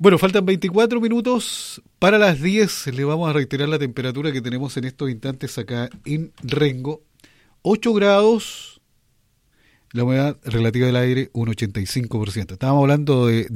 Bueno, faltan 24 minutos para las 10. Le vamos a reiterar la temperatura que tenemos en estos instantes acá en Rengo. 8 grados, la humedad relativa del aire un 85%. Estábamos hablando de